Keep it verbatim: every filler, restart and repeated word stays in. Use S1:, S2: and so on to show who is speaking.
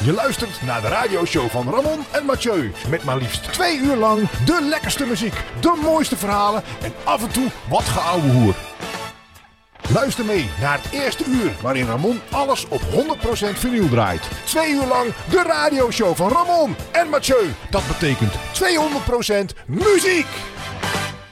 S1: Je luistert naar de radioshow van Ramon en Mathieu. Met maar liefst twee uur lang de lekkerste muziek, de mooiste verhalen en af en toe wat geouwehoer. Luister mee naar het eerste uur waarin Ramon alles op honderd procent vinyl draait. Twee uur lang de radioshow van Ramon en Mathieu. Dat betekent tweehonderd procent muziek!